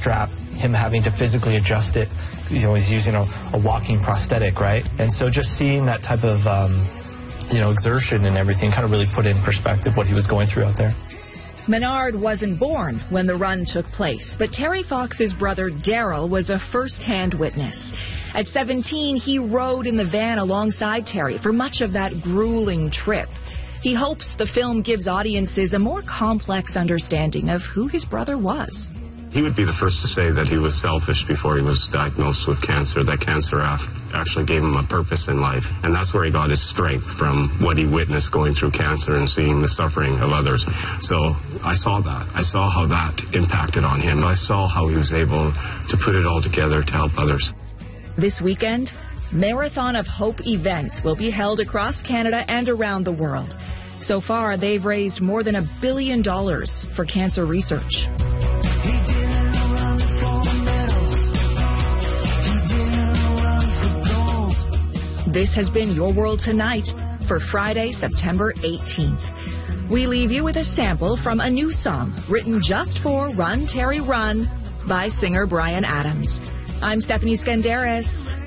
strap, him having to physically adjust it. You know, he's using a walking prosthetic, right? And so just seeing that type of, exertion and everything kind of really put in perspective what he was going through out there. Menard wasn't born when the run took place, but Terry Fox's brother Daryl was a first-hand witness. At 17, he rode in the van alongside Terry for much of that grueling trip. He hopes the film gives audiences a more complex understanding of who his brother was. He would be the first to say that he was selfish before he was diagnosed with cancer, that cancer actually gave him a purpose in life. And that's where he got his strength, from what he witnessed going through cancer and seeing the suffering of others. So I saw that. I saw how that impacted on him. I saw how he was able to put it all together to help others. This weekend, Marathon of Hope events will be held across Canada and around the world. So far, they've raised more than $1 billion for cancer research. This has been Your World Tonight for Friday, September 18th. We leave you with a sample from a new song written just for Run, Terry, Run by singer Bryan Adams. I'm Stephanie Skandaris.